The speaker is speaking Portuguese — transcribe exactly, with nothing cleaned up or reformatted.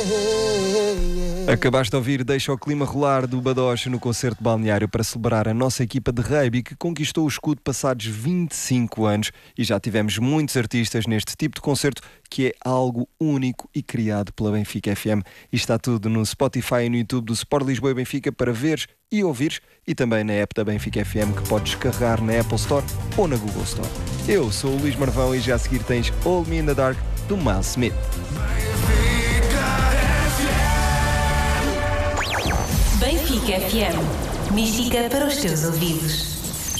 Acabaste de ouvir Deixa o Clima Rolar do Badoche no concerto de balneário para celebrar a nossa equipa de rugby que conquistou o escudo passados vinte e cinco anos, e já tivemos muitos artistas neste tipo de concerto que é algo único e criado pela Benfica F M. E está tudo no Spotify e no YouTube do Sport Lisboa e Benfica para veres e ouvires, e também na app da Benfica F M que podes descarregar na Apple Store ou na Google Store. Eu sou o Luís Marvão e já a seguir tens Hold Me in the Dark do Miles Smith. Benfica F M. Mística para os teus ouvidos.